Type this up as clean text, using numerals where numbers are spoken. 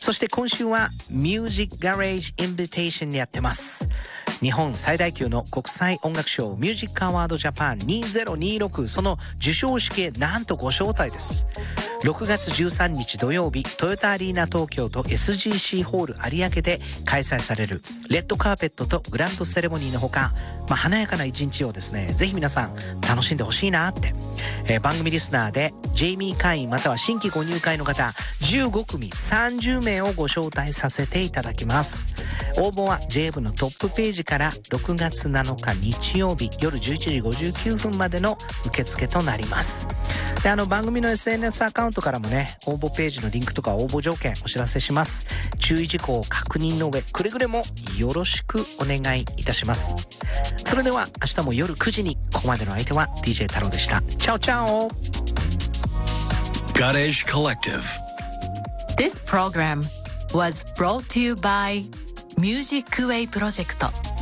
そして今週は Music Garage Invitation でやってます。日本最大級の国際音楽賞ミュージックアワードジャパン2026、その授賞式へなんとご招待です。6月13日土曜日、トヨタアリーナ東京と SGC ホール有明で開催されるレッドカーペットとグランドセレモニーのほか、華やかな一日をですね、ぜひ皆さん楽しんでほしいなって、番組リスナーでジェイミー会員または新規ご入会の方15組30名をご招待させていただきます。応募は J 部のトップページから6月7日日曜日夜11時59分までの受付となります。で、番組の SNS アカウントからもね、応募ページのリンクとか応募条件お知らせします。注意事項を確認の上、くれぐれもよろしくお願いいたします。それでは明日も夜9時に、ここまでの相手は DJ 太郎でした。チャオチャオ。 Garage Collective. This program was brought to you by Music Way Project.